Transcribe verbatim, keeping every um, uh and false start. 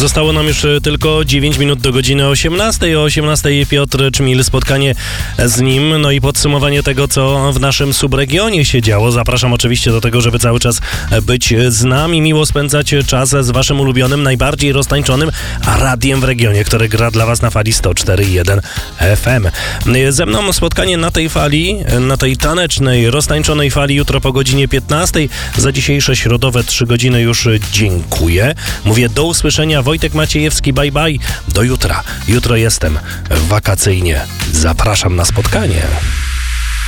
Zostało nam już tylko dziewięć minut do godziny osiemnastej. O osiemnastej Piotr Czmil, spotkanie z nim, no i podsumowanie tego, co w naszym subregionie się działo. Zapraszam oczywiście do tego, żeby cały czas być z nami, miło spędzać czas z waszym ulubionym, najbardziej roztańczonym radiem w regionie, które gra dla was na fali sto cztery jeden F M. Ze mną spotkanie na tej fali, na tej tanecznej, roztańczonej fali jutro po godzinie piętnastej. Za dzisiejsze środowe trzy godziny już dziękuję. Mówię do usłyszenia. Wojtek Maciejewski, bye bye. Do jutra. Jutro jestem wakacyjnie. Zapraszam na spotkanie.